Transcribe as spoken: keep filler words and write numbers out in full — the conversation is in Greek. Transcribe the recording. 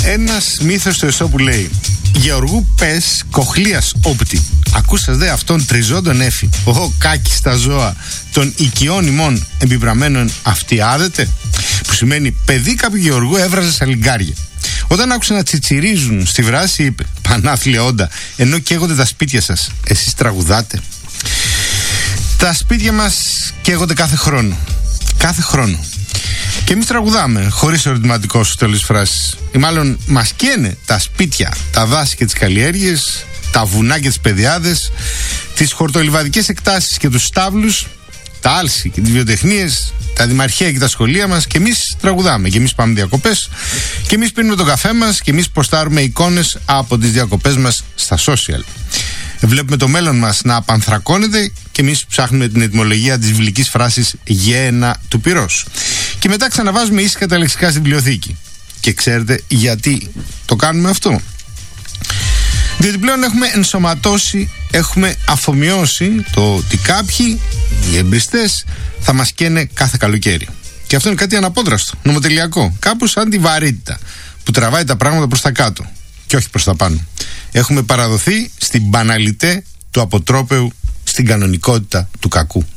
Ένας μύθος του Αισόπου λέει: Γεωργού πες κοχλίας όπτη. Ακούσας δε αυτόν τριζόντον έφη. Ο κάκης στα ζώα των οικειών ημών εμπιπραμένων αυτιάδεται. Που σημαίνει παιδί κάποιου γεωργού έβραζε σαλιγκάρια. Όταν άκουσε να τσιτσιρίζουν στη βράση, είπε: Πανάθλια όντα, ενώ καίγονται τα σπίτια σας, εσείς τραγουδάτε. Τα σπίτια μας καίγονται κάθε χρόνο. Κάθε χρόνο. Και εμείς τραγουδάμε, χωρίς ερωτηματικό στο τέλος της φράσης. Ή μάλλον μας καίνε τα σπίτια, τα δάση και τις καλλιέργειες, τα βουνά και τις πεδιάδες, τις χορτολιβαδικές εκτάσεις και τους στάβλους, τα άλση και τις βιοτεχνίες, τα δημαρχία και τα σχολεία μας. Και εμείς τραγουδάμε, και εμείς πάμε διακοπές, και εμείς πίνουμε τον καφέ μας, και εμείς ποστάρουμε εικόνες από τις διακοπές μας στα social. Βλέπουμε το μέλλον μας να απανθρακώνεται και εμείς ψάχνουμε την ετυμολογία της βιβλικής φράσης γέαινα του πυρός. Και μετά ξαναβάζουμε ήσυχα τα λεξικά στην βιβλιοθήκη. Και ξέρετε γιατί το κάνουμε αυτό? Διότι πλέον έχουμε ενσωματώσει, έχουμε αφομοιώσει το ότι κάποιοι, οι εμπριστές, θα μας καίνε κάθε καλοκαίρι. Και αυτό είναι κάτι αναπόδραστο, νομοτελειακό, κάπου σαν τη βαρύτητα που τραβάει τα πράγματα προς τα κάτω και όχι προς τα πάνω. Έχουμε παραδοθεί στην μπαναλιτέ του αποτρόπαιου, στην κανονικότητα του κακού.